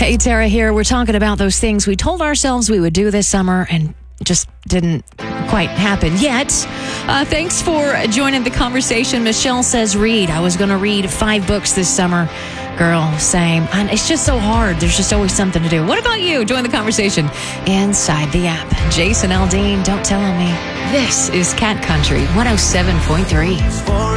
Hey, Tara here. We're talking about those things we told ourselves we would do this summer and just didn't quite happen yet. Thanks for joining the conversation. Michelle says read. I was going to read 5 books this summer. Girl, same. And it's just so hard. There's just always something to do. What about you? Join the conversation inside the app. Jason Aldean, Don't Tell On Me. This is Cat Country 107.3.